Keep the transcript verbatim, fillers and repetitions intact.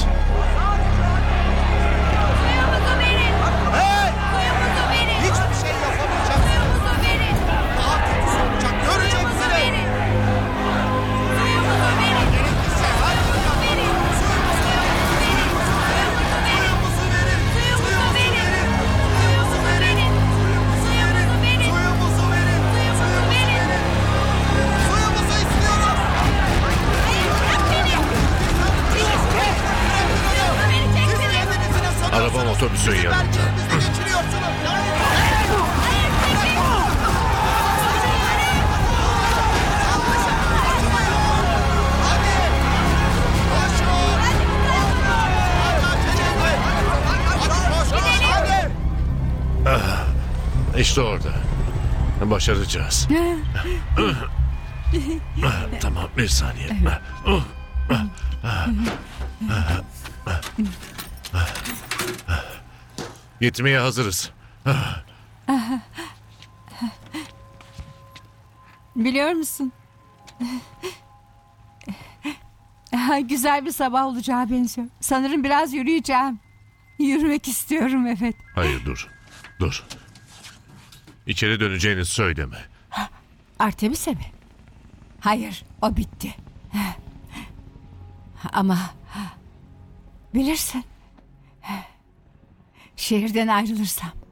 Suyumuzu verin. Hey! Suyumuzu verin. Hiçbir şey yapamayacaksınız. Suyumuzu verin. Daha kötüsü olacak. Suyumuzu Göreceksiniz. verin. Suyumuzu verin. Gerekirse her Suyumuzu verin. Suyumuzu verin. suyumuzu verin. Suyumuzu verin. Suyumuzu verin. Suyumuzu verin. Suyumuzu verin. Suyumuzu verin. Suyumuzu istiyoruz. Hayır, bırak beni. Suyumuzu vereceksiniz. Kendinizi ne sanıyorsunuz? Arabam otobüsün Bizi yanında. merkezimizde geçiriyorsunuz. Hayır, çekin. Hadi. Koşun. Hadi koş. Hadi. İşte orada. Başaracağız. Tamam, bir saniye. Gitmeye hazırız. Biliyor musun? Güzel bir sabah olacağı benziyor. Sanırım biraz yürüyeceğim. Yürümek istiyorum, evet. Hayır, dur. Dur. İçeri döneceğini söyleme. Artemis'e mi? Hayır, o bitti. Ama bilirsin, şehirden ayrılırsam